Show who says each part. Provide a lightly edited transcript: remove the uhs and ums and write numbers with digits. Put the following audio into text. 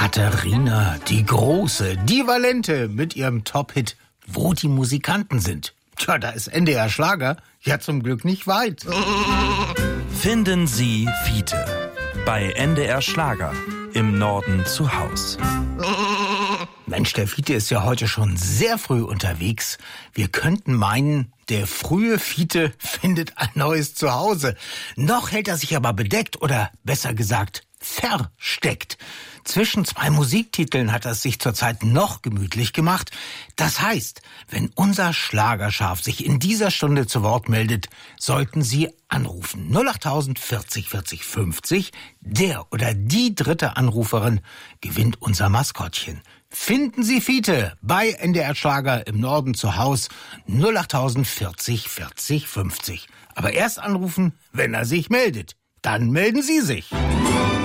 Speaker 1: Katharina, die Große, die Valente mit ihrem Top-Hit Wo die Musikanten sind. Tja, da ist NDR Schlager ja zum Glück nicht weit.
Speaker 2: Finden Sie Fiete bei NDR Schlager im Norden zu Haus.
Speaker 1: Mensch, der Fiete ist ja heute schon sehr früh unterwegs. Wir könnten meinen, der frühe Fiete findet ein neues Zuhause. Noch hält er sich aber bedeckt oder besser gesagt versteckt. Zwischen zwei Musiktiteln hat er es sich zurzeit noch gemütlich gemacht. Das heißt, wenn unser Schlagerschaf sich in dieser Stunde zu Wort meldet, sollten Sie anrufen. 08000 40 40 50. Der oder die dritte Anruferin gewinnt unser Maskottchen. Finden Sie Fiete bei NDR Schlager im Norden zu Haus. 08000 40 40 50. Aber erst anrufen, wenn er sich meldet. Dann melden Sie sich.